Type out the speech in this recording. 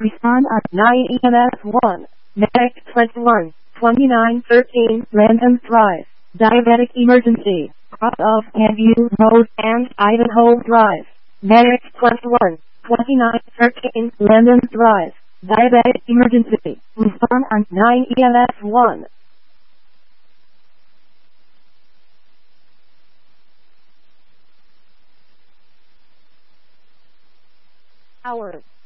Respond at 9 EMS 1. Medic 21, 2913 Random Drive. Diabetic emergency. Cross of Canview Road and Idaho Drive. Medic 21, 2913 Random Drive. Diabetic emergency. Respond at 9 EMS 1. Hours.